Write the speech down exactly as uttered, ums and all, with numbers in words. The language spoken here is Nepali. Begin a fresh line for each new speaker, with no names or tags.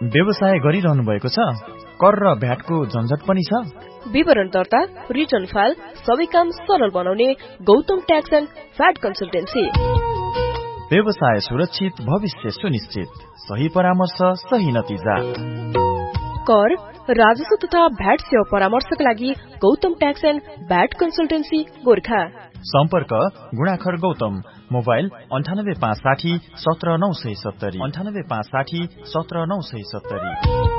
व्यवसाय गरिरहनु भएको छ? कर र भ्याटको झन्झट पनि छ?
विवरण दर्ता, रिटर्न फाइल सबै काम सरल बनाउने Gautam tax and VAT consultancy.
व्यवसाय सुरक्षित, भविष्य सुनिश्चित। सही परामर्श, सही नतिजा।
कर, राजस्व तथा भ्याट सेवा परामर्शका लागि Gautam tax and VAT consultancy Gorkha.
सम्पर्क गुणाखर गौतम। मोबाइल अन्ठानब्बे पाँच साठी सत्र नौ सय सत्तरी अन्ठानब्बे पाँच साठी सत्र नौ सय सत्तरी।